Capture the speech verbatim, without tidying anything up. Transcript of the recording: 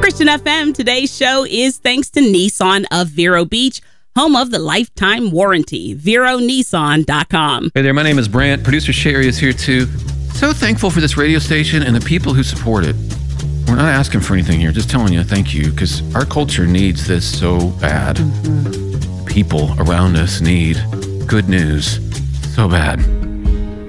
Christian F M. Today's show is thanks to Nissan of Vero Beach, home of the lifetime warranty. Vero Nissan dot com. Hey there, my name is Brant. Producer Sherry is here too. So thankful for this radio station and the people who support it. We're not asking for anything here, just telling you thank you, because our culture needs this so bad. Mm-hmm. People around us need good news so bad.